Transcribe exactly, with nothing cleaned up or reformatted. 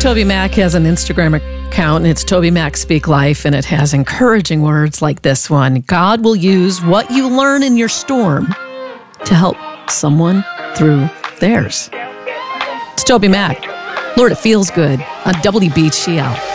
Toby Mac has an Instagram account, and it's Toby Mac Speak Life, and it has encouraging words like this one. God will use what you learn in your storm to help someone through theirs. It's Toby Mac. Lord, it feels good on W B G L.